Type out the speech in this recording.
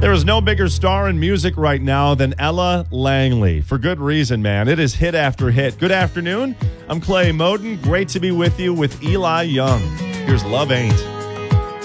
There is no bigger star in music right now than Ella Langley. For good reason, man. It is hit after hit. Good afternoon. I'm Clay Moden. Great to be with you with Eli Young. Here's Love Ain't.